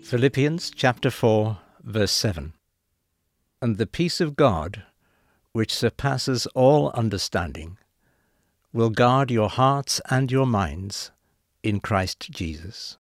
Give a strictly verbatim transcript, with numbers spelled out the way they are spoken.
Philippians chapter four, verse seven. And the peace of God, which surpasses all understanding, will guard your hearts and your minds in Christ Jesus.